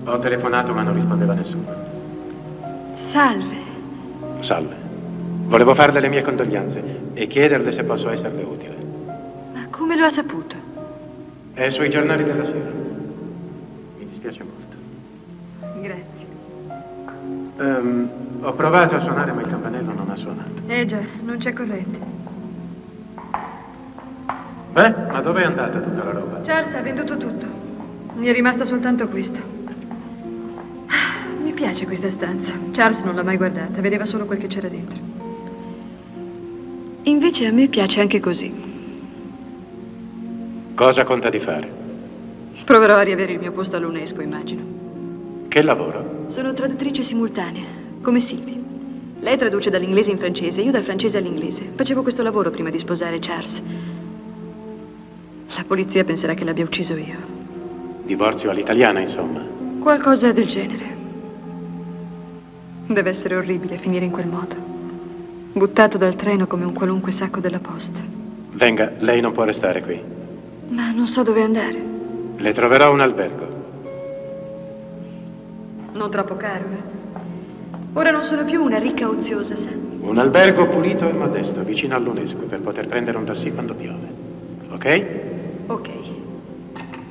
Ho telefonato ma non rispondeva nessuno. Salve. Salve. Volevo farle le mie condoglianze e chiederle se posso esserle utile. Ma come lo ha saputo? È sui giornali della sera. Mi dispiace molto. Grazie. Ho provato a suonare ma il campanello non ha suonato. Già, non c'è corrente. Beh, ma dove è andata tutta la roba? Charles ha venduto tutto. Mi è rimasto soltanto questo. Mi piace questa stanza. Charles non l'ha mai guardata, vedeva solo quel che c'era dentro. Invece a me piace anche così. Cosa conta di fare? Proverò a riavere il mio posto all'UNESCO, immagino. Che lavoro? Sono traduttrice simultanea, come Sylvie. Lei traduce dall'inglese in francese, io dal francese all'inglese. Facevo questo lavoro prima di sposare Charles. La polizia penserà che l'abbia ucciso io. Divorzio all'italiana, insomma. Qualcosa del genere. Deve essere orribile finire in quel modo. Buttato dal treno come un qualunque sacco della posta. Venga, lei non può restare qui. Ma non so dove andare. Le troverò un albergo. Non troppo caro, Ora non sono più una ricca oziosa, sa? Un albergo pulito e modesto, vicino all'UNESCO, per poter prendere un taxi quando piove. Ok? Ok.